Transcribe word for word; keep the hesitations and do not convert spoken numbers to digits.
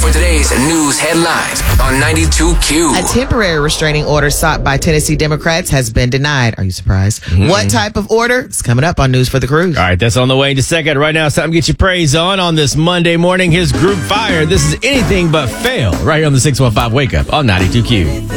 for today's news headlines on ninety-two Q. A temporary restraining order sought by Tennessee Democrats has been denied. Are you surprised? Mm-hmm. What type of order? It's coming up on News for the Cruise. All right, that's on the way in a second. Right now, it's time to get your praise on on this Monday morning. His group Fire. This is Anything But Fail right here on the six one five Wake Up on ninety-two Q.